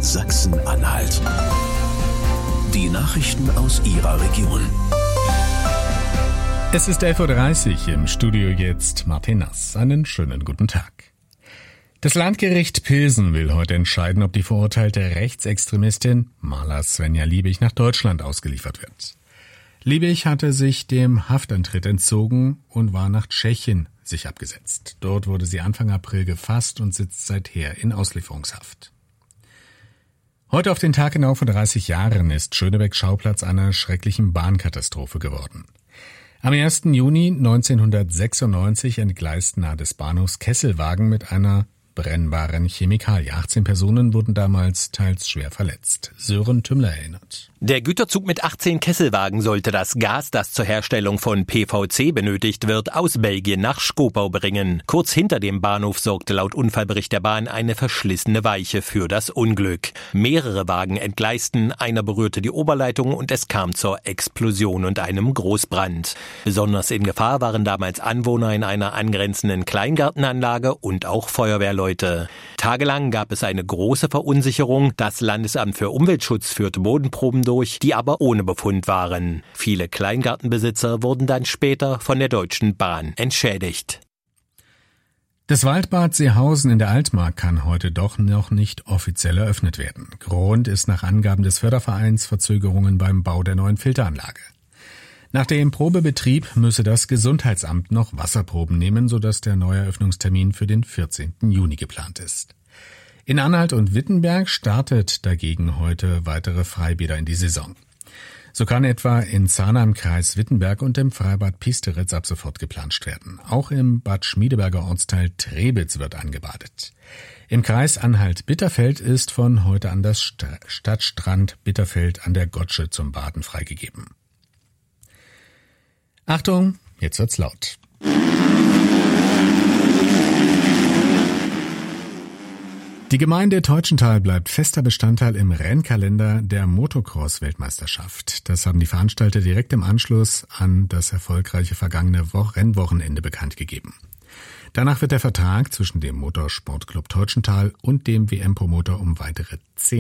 Sachsen-Anhalt. Die Nachrichten aus Ihrer Region. Es ist 11.30 Uhr, im Studio jetzt Martin Nass. Einen schönen guten Tag. Das Landgericht Pilsen will heute entscheiden, ob die verurteilte Rechtsextremistin Maler Svenja Liebig nach Deutschland ausgeliefert wird. Liebig hatte sich dem Haftantritt entzogen und war nach Tschechien sich abgesetzt. Dort wurde sie Anfang April gefasst und sitzt seither in Auslieferungshaft. Heute auf den Tag genau vor 30 Jahren ist Schönebeck Schauplatz einer schrecklichen Bahnkatastrophe geworden. Am 1. Juni 1996 entgleisten nahe des Bahnhofs Kesselwagen mit einer brennbaren Chemikalie. 18 Personen wurden damals teils schwer verletzt. Sören Tümmler erinnert. Der Güterzug mit 18 Kesselwagen sollte das Gas, das zur Herstellung von PVC benötigt wird, aus Belgien nach Schkopau bringen. Kurz hinter dem Bahnhof sorgte laut Unfallbericht der Bahn eine verschlissene Weiche für das Unglück. Mehrere Wagen entgleisten, einer berührte die Oberleitung und es kam zur Explosion und einem Großbrand. Besonders in Gefahr waren damals Anwohner in einer angrenzenden Kleingartenanlage und auch Feuerwehrleute. Tagelang gab es eine große Verunsicherung. Das Landesamt für Umweltschutz führte Bodenproben durch, die aber ohne Befund waren. Viele Kleingartenbesitzer wurden dann später von der Deutschen Bahn entschädigt. Das Waldbad Seehausen in der Altmark kann heute doch noch nicht offiziell eröffnet werden. Grund ist nach Angaben des Fördervereins Verzögerungen beim Bau der neuen Filteranlage. Nach dem Probebetrieb müsse das Gesundheitsamt noch Wasserproben nehmen, sodass der neue Eröffnungstermin für den 14. Juni geplant ist. In Anhalt und Wittenberg startet dagegen heute weitere Freibäder in die Saison. So kann etwa in Zahna im Kreis Wittenberg und im Freibad Piesteritz ab sofort geplanscht werden. Auch im Bad Schmiedeberger Ortsteil Trebitz wird angebadet. Im Kreis Anhalt-Bitterfeld ist von heute an das Stadtstrand Bitterfeld an der Gotsche zum Baden freigegeben. Achtung, jetzt wird's laut. Die Gemeinde Teutschenthal bleibt fester Bestandteil im Rennkalender der Motocross-Weltmeisterschaft. Das haben die Veranstalter direkt im Anschluss an das erfolgreiche vergangene Rennwochenende bekannt gegeben. Danach wird der Vertrag zwischen dem Motorsportclub Teutschenthal und dem WM-Promoter um weitere 10